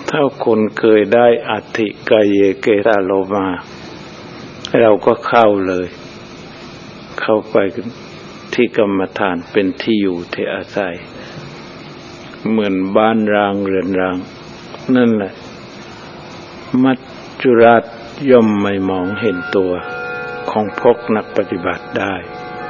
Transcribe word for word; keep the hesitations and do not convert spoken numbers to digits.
ถ้าคนเคยได้อัตถิกายเยเกตาโลมาเราก็เข้าเลยเข้าไปที่กรรมฐานเป็นที่อยู่ที่อาศัยเหมือนบ้านร้างเรือนร้างนั่นแหละมัจจุราชย่อมไม่มองเห็นตัวของพวกนักปฏิบัติได้